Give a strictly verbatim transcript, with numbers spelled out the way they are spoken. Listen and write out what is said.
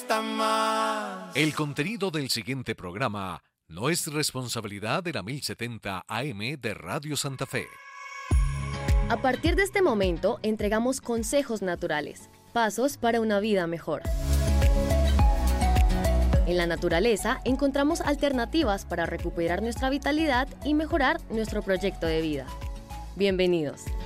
fiesta más. El contenido del siguiente programa no es responsabilidad de la mil setenta A M de Radio Santa Fe. A partir de este momento, entregamos consejos naturales, pasos para una vida mejor. En la naturaleza encontramos alternativas para recuperar nuestra vitalidad y mejorar nuestro proyecto de vida. Bienvenidos.